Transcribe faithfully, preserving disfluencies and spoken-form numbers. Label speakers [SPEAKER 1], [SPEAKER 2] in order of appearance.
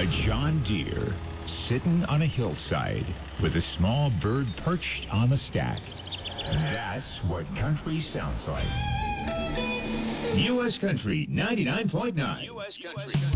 [SPEAKER 1] A John Deere sitting on a hillside with a small bird perched on the stack. That's what country sounds like. U S Country ninety-nine point nine. U S Country.